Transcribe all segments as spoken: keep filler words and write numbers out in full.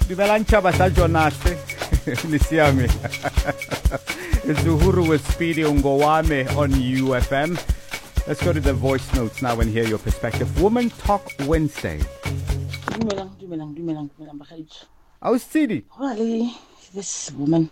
Dumelang Chaba sa Jonase. Lisiame. It's Uhuru with Speedy Ungowame on U F M. Let's go to the voice notes now and hear your perspective. Woman Talk Wednesday. Dumelang, dumelang, dumelang, dumelang, bagaitsi. How's Speedy? Well, this woman,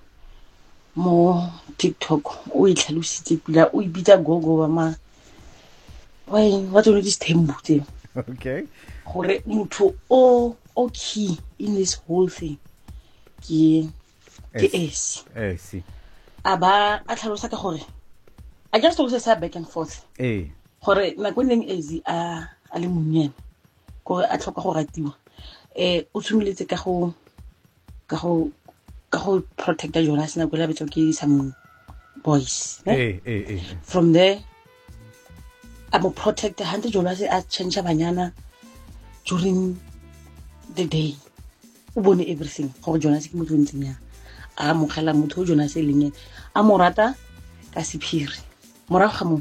mo TikTok, o itlhalositse pila, o ibitsa gogo ba ma. Why, what do this tembo thing? Okay. Gore motho o o key in this whole thing. Ke ke S. Eh, si. Aba a tlhalosa ka gore I just also say back and forth. Eh. Gore nako neng ezi a a le monyane. Gore a tlhoka go ratiwa. Eh o tshumiletse ka go ka go ka go protect Jonas na go la betso ke some boys. Eh, eh, eh. From there I'm a protector hante Jonas a change banyana during the day. O bone everything. Gore Jonas ke motho ntseng ya. A mo khela motho Jonas e leng ene. A mo rata ka sephiri. Morago ga mo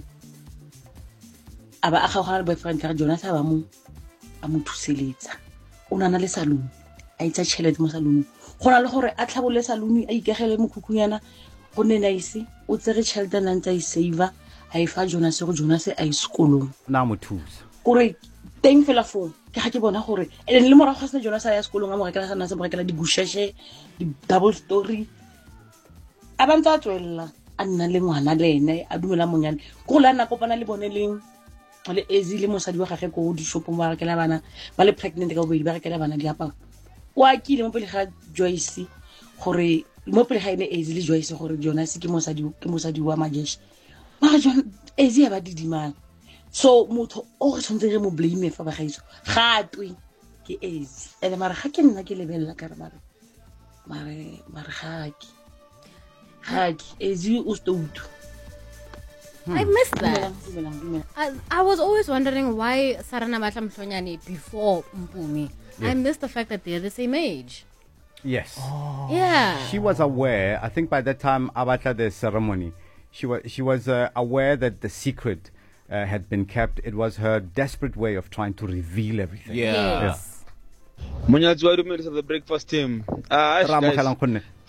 aba a ga ga boyfriend ka Jonas a ba mo a mo thuseletsa o nana le saloon a itsa chelete mo saloon gona le gore a tlhabole saloon a ikegele mo khukhunyana go ne nice o tsere chelete nna ntse I saver a ifa Jonas go Jonas a isekolong na mo thusa gore teng fela fo ke ga ke bona gore ene le morago ga Jonas a ya sekolong a mo rekela sana se mo rekela di gusheshe di double story a bantsa tswella a nna le ngwana le ene a dumela monyane go la nna kopana le bone le le ezi le mosadi wa gagwe go di shop mo rekela bana ba le pregnant ka bobedi ba rekela bana di apa wa kile mo pele ga Joyce gore mo pele ga ene ezi le Joyce gore Jonas ke mosadi ke mosadi wa Majesh mara John ezi ba di dimang so motho o re tshwantse re mo blame fa ba gaitso gatwe ke ezi ene mara ga ke nna ke lebella ka re mara mare mara ga ke Haki, ezi ustout. I missed that. I, I was always wondering why Sarana Batla Mhlonyane before Mpumi. Yes. I missed the fact that they're the same age. Yes. Oh. Yeah. She was aware. I think by the time Abatla the ceremony, she was she was uh, aware that the secret uh, had been kept. It was her desperate way of trying to reveal everything. Yeah. Yes. Monyatsi wa dumedisa the breakfast team. Ah, guys.